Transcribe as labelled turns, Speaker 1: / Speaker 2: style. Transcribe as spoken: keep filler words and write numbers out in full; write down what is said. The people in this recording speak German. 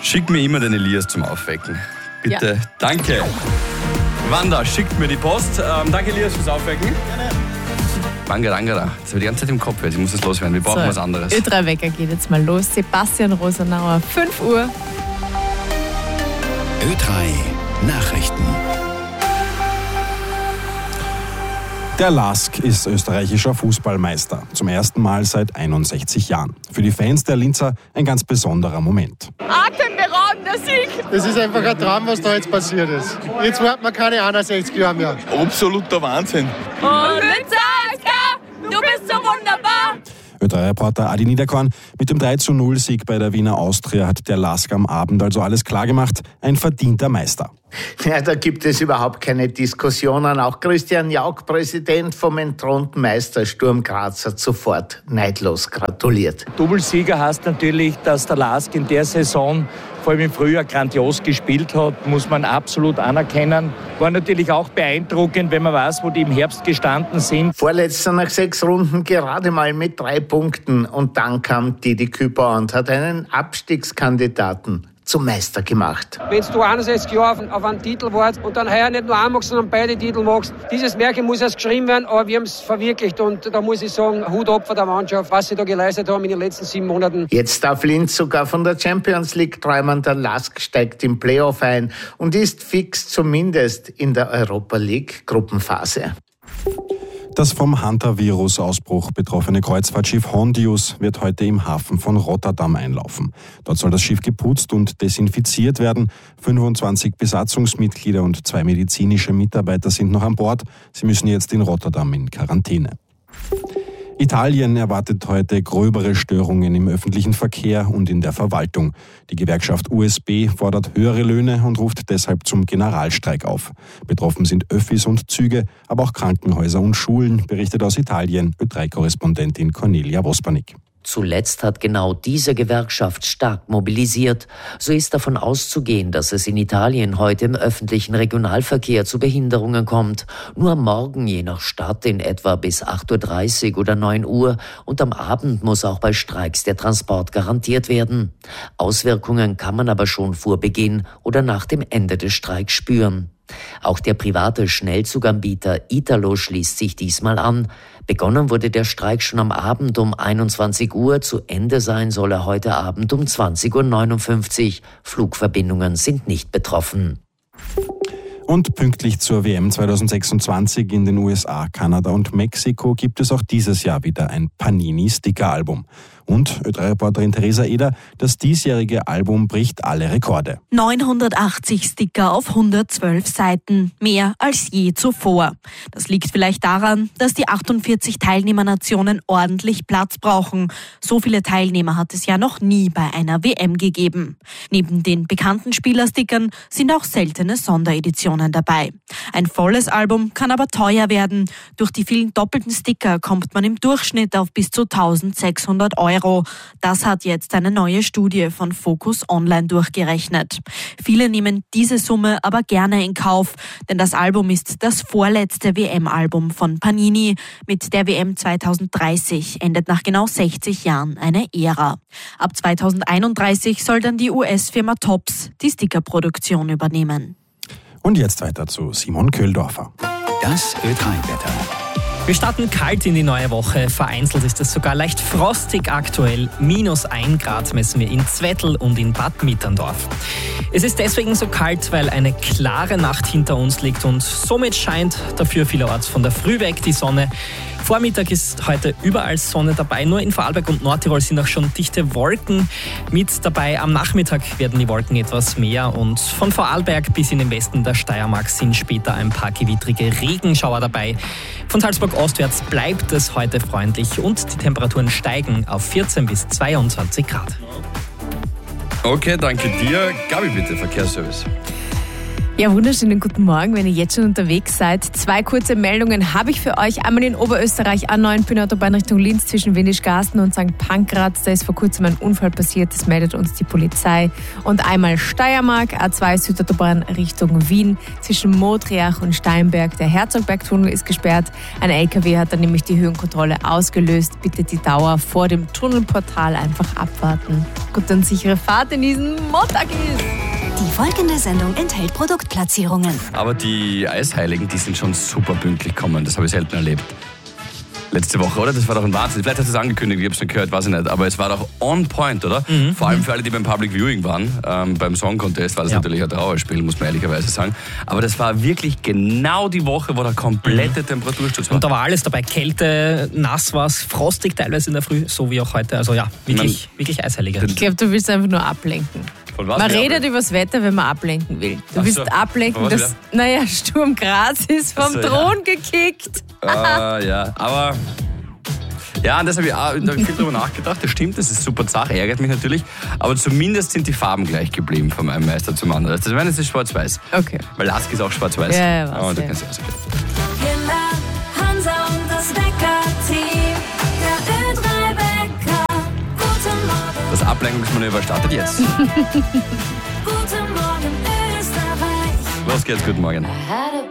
Speaker 1: Schick mir immer den Elias zum Aufwecken. Bitte.
Speaker 2: Ja.
Speaker 1: Danke. Wanda, schickt mir die Post. Ähm, danke, Elias, fürs Aufwecken. Gerne. Bangara, das habe ich die ganze Zeit im Kopf. Ich muss es loswerden. Wir brauchen so, was anderes.
Speaker 2: Ö drei Wecker geht jetzt mal los. Sebastian Rosenauer, fünf Uhr.
Speaker 3: Ö drei Nachrichten.
Speaker 4: Der LASK ist österreichischer Fußballmeister. Zum ersten Mal seit einundsechzig Jahren. Für die Fans der Linzer ein ganz besonderer Moment.
Speaker 5: Atemberaubender Sieg!
Speaker 6: Das ist einfach ein Traum, was da jetzt passiert ist. Jetzt warten wir keine einundsechzig Jahre mehr.
Speaker 7: Absoluter Wahnsinn.
Speaker 5: Und Linzer, du bist so wunderbar!
Speaker 4: Ö drei Reporter Adi Niederkorn. Mit dem drei zu null Sieg bei der Wiener Austria hat der LASK am Abend also alles klargemacht. Ein verdienter Meister.
Speaker 8: Ja, da gibt es überhaupt keine Diskussionen. Auch Christian Jauch, Präsident vom entthronten Meister Sturm Graz, hat sofort neidlos gratuliert.
Speaker 9: Doublesieger heißt natürlich, dass der LASK in der Saison vor allem im Frühjahr grandios gespielt hat, muss man absolut anerkennen. War natürlich auch beeindruckend, wenn man weiß, wo die im Herbst gestanden sind.
Speaker 8: Vorletzter nach sechs Runden gerade mal mit drei Punkten. Und dann kam Didi Küper und hat einen Abstiegskandidaten zum Meister gemacht.
Speaker 10: Wenn du einundsechzig Jahre auf, auf einen Titel warst und dann heuer nicht nur einen magst, sondern beide Titel magst, dieses Märchen muss erst geschrieben werden, aber wir haben es verwirklicht und da muss ich sagen, Hut ab von der Mannschaft, was sie da geleistet haben in den letzten sieben Monaten.
Speaker 8: Jetzt darf Linz sogar von der Champions League träumen, der LASK steigt im Playoff ein und ist fix zumindest in der Europa League Gruppenphase.
Speaker 4: Das vom Hantavirus-Ausbruch betroffene Kreuzfahrtschiff Hondius wird heute im Hafen von Rotterdam einlaufen. Dort soll das Schiff geputzt und desinfiziert werden. fünfundzwanzig Besatzungsmitglieder und zwei medizinische Mitarbeiter sind noch an Bord. Sie müssen jetzt in Rotterdam in Quarantäne. Italien erwartet heute gröbere Störungen im öffentlichen Verkehr und in der Verwaltung. Die Gewerkschaft U S B fordert höhere Löhne und ruft deshalb zum Generalstreik auf. Betroffen sind Öffis und Züge, aber auch Krankenhäuser und Schulen, berichtet aus Italien Ö drei Korrespondentin Cornelia Vospanik.
Speaker 11: Zuletzt hat genau diese Gewerkschaft stark mobilisiert. So ist davon auszugehen, dass es in Italien heute im öffentlichen Regionalverkehr zu Behinderungen kommt. Nur am Morgen je nach Stadt in etwa bis acht Uhr dreißig oder neun Uhr und am Abend muss auch bei Streiks der Transport garantiert werden. Auswirkungen kann man aber schon vor Beginn oder nach dem Ende des Streiks spüren. Auch der private Schnellzuganbieter Italo schließt sich diesmal an. Begonnen wurde der Streik schon am Abend um einundzwanzig Uhr. Zu Ende sein soll er heute Abend um zwanzig Uhr neunundfünfzig. Flugverbindungen sind nicht betroffen.
Speaker 4: Und pünktlich zur W M zweitausendsechsundzwanzig in den U S A, Kanada und Mexiko gibt es auch dieses Jahr wieder ein Panini-Sticker-Album. Und Ö drei Reporterin Theresa Eder, das diesjährige Album bricht alle Rekorde.
Speaker 12: neunhundertachtzig Sticker auf hundertzwölf Seiten, mehr als je zuvor. Das liegt vielleicht daran, dass die achtundvierzig Teilnehmernationen ordentlich Platz brauchen. So viele Teilnehmer hat es ja noch nie bei einer W M gegeben. Neben den bekannten Spielerstickern sind auch seltene Sondereditionen dabei. Ein volles Album kann aber teuer werden. Durch die vielen doppelten Sticker kommt man im Durchschnitt auf bis zu eintausendsechshundert Euro. Das hat jetzt eine neue Studie von Focus Online durchgerechnet. Viele nehmen diese Summe aber gerne in Kauf, denn das Album ist das vorletzte W M-Album von Panini. Mit der W M zweitausenddreißig endet nach genau sechzig Jahren eine Ära. Ab zweitausendeinunddreißig soll dann die U S-Firma Topps die Stickerproduktion übernehmen.
Speaker 4: Und jetzt weiter zu Simon Köhldorfer.
Speaker 3: Das Ö drei Wetter.
Speaker 13: Wir starten kalt in die neue Woche. Vereinzelt ist es sogar leicht frostig aktuell. Minus ein Grad messen wir in Zwettl und in Bad Mitterndorf. Es ist deswegen so kalt, weil eine klare Nacht hinter uns liegt und somit scheint dafür vielerorts von der Früh weg die Sonne. Vormittag ist heute überall Sonne dabei, nur in Vorarlberg und Nordtirol sind auch schon dichte Wolken mit dabei. Am Nachmittag werden die Wolken etwas mehr und von Vorarlberg bis in den Westen der Steiermark sind später ein paar gewittrige Regenschauer dabei. Von Salzburg ostwärts bleibt es heute freundlich und die Temperaturen steigen auf vierzehn bis zweiundzwanzig Grad.
Speaker 1: Okay, danke dir. Gabi, bitte, Verkehrsservice.
Speaker 2: Ja, wunderschönen guten Morgen, wenn ihr jetzt schon unterwegs seid. Zwei kurze Meldungen habe ich für euch. Einmal in Oberösterreich A neun Bühnenautobahn Richtung Linz zwischen Windischgarsten und Sankt Pankraz. Da ist vor kurzem ein Unfall passiert, das meldet uns die Polizei. Und einmal Steiermark, A zwei Südautobahn Richtung Wien zwischen Modriach und Steinberg. Der Herzogbergtunnel ist gesperrt. Ein L K W hat dann nämlich die Höhenkontrolle ausgelöst. Bitte die Dauer vor dem Tunnelportal einfach abwarten. Gute und sichere Fahrt in diesen Montag ist.
Speaker 7: Die folgende Sendung enthält Produktplatzierungen.
Speaker 1: Aber die Eisheiligen, die sind schon super pünktlich gekommen. Das habe ich selten erlebt. Letzte Woche, oder? Das war doch ein Wahnsinn. Vielleicht hast du es angekündigt, ich habe es nicht gehört, weiß ich nicht. Aber es war doch on point, oder? Mhm. Vor allem für alle, die beim Public Viewing waren. Ähm, beim Song Contest war das ja natürlich ein Trauerspiel, muss man ehrlicherweise sagen. Aber das war wirklich genau die Woche, wo der komplette mhm. Temperatursturz war.
Speaker 13: Und da war alles dabei. Kälte, nass war es, frostig teilweise in der Früh, so wie auch heute. Also ja, wirklich, man, wirklich Eisheilige.
Speaker 2: Ich glaube, du willst einfach nur ablenken.
Speaker 1: Von was
Speaker 2: man redet über das Wetter, wenn man ablenken will. Du
Speaker 1: Ach
Speaker 2: willst
Speaker 1: so.
Speaker 2: ablenken, dass, naja, Sturm Graz ist vom
Speaker 1: so,
Speaker 2: Thron
Speaker 1: ja.
Speaker 2: gekickt.
Speaker 1: Ah, ja, aber... Ja, und das habe ich auch da hab ich viel drüber nachgedacht. Das stimmt, das ist super Sache, ärgert mich natürlich. Aber zumindest sind die Farben gleich geblieben von einem Meister zum anderen. Das meine, es ist schwarz-weiß.
Speaker 2: Okay.
Speaker 1: Weil Lask ist auch schwarz-weiß.
Speaker 2: Ja, ja, was,
Speaker 1: oh,
Speaker 2: ja.
Speaker 1: Kannst du also
Speaker 7: Hansa und das Wecker-Team. Der Ö drei Wecker. Guten Morgen.
Speaker 1: Das Ablenkungsmanöver startet jetzt.
Speaker 7: Guten Morgen, Österreich.
Speaker 1: Los geht's, guten Morgen.